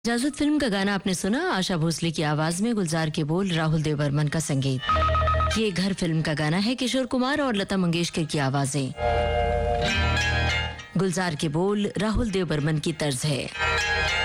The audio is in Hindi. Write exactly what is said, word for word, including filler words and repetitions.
इजाजत फिल्म का गाना आपने सुना, आशा भोसले की आवाज में, गुलजार के बोल, राहुल देव बर्मन का संगीत। ये घर फिल्म का गाना है, किशोर कुमार और लता मंगेशकर की आवाजें, गुलजार के बोल, राहुल देव बर्मन की तर्ज है।